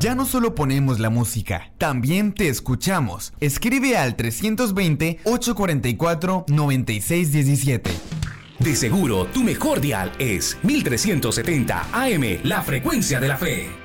Ya no solo ponemos la música, también te escuchamos. Escribe al 320-844-9617. De seguro, tu mejor dial es 1370 AM, la frecuencia de la fe.